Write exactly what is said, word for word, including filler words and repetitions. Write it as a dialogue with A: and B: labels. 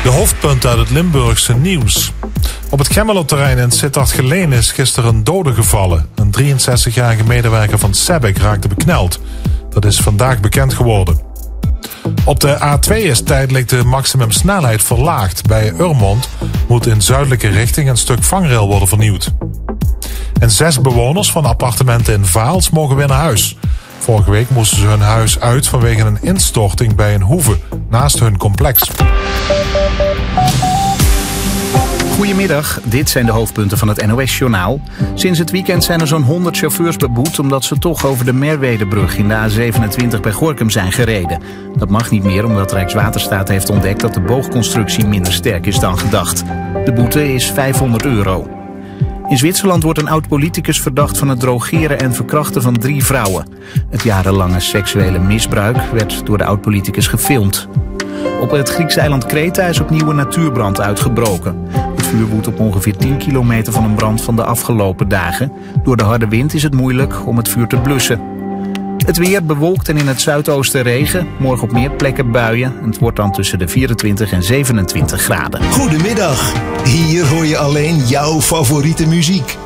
A: De hoofdpunten uit het Limburgse nieuws. Op het Gemmeloterrein in Sittard-Geleen is gisteren een dode gevallen. Een drieënzestigjarige medewerker van Sebek raakte bekneld. Dat is vandaag bekend geworden. Op de A twee is tijdelijk de maximumsnelheid verlaagd. Bij Urmond moet in zuidelijke richting een stuk vangrail worden vernieuwd. En zes bewoners van appartementen in Vaals mogen weer naar huis. Vorige week moesten ze hun huis uit vanwege een instorting bij een hoeve naast hun complex.
B: Goedemiddag, dit zijn de hoofdpunten van het N O S-journaal. Sinds het weekend zijn er zo'n honderd chauffeurs beboet omdat ze toch over de Merwedebrug in de A zevenentwintig bij Gorinchem zijn gereden. Dat mag niet meer omdat Rijkswaterstaat heeft ontdekt dat de boogconstructie minder sterk is dan gedacht. De boete is vijfhonderd euro. In Zwitserland wordt een oud-politicus verdacht van het drogeren en verkrachten van drie vrouwen. Het jarenlange seksuele misbruik werd door de oud-politicus gefilmd. Op het Griekse eiland Kreta is opnieuw een natuurbrand uitgebroken. Het vuur woedt op ongeveer tien kilometer van een brand van de afgelopen dagen. Door de harde wind is het moeilijk om het vuur te blussen. Het weer bewolkt en in het zuidoosten regen. Morgen op meer plekken buien. Het wordt dan tussen de vierentwintig en zevenentwintig graden.
C: Goedemiddag. Hier hoor je alleen jouw favoriete muziek.